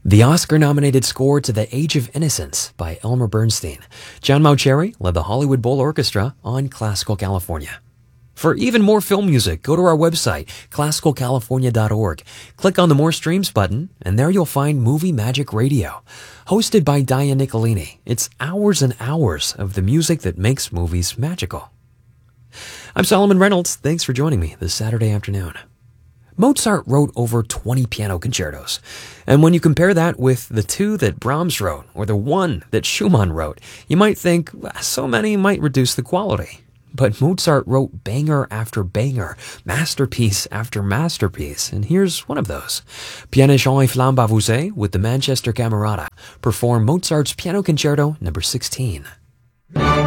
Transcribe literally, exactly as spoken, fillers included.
The Oscar-nominated score to The Age of Innocence by Elmer Bernstein. John Mauceri led the Hollywood Bowl Orchestra on Classical California. For even more film music, go to our website, classical california dot org. Click on the More Streams button, and there you'll find Movie Magic Radio. Hosted by Diane Nicolini, it's hours and hours of the music that makes movies magical. I'm Solomon Reynolds. Thanks for joining me this Saturday afternoon. Mozart wrote over twenty piano concertos, and when you compare that with the two that Brahms wrote or the one that Schumann wrote, you might think so many might reduce the quality. But Mozart wrote banger after banger, masterpiece after masterpiece, and here's one of those. Pianist Jean Flambeau with the Manchester Camerata perform Mozart's Piano Concerto number sixteen.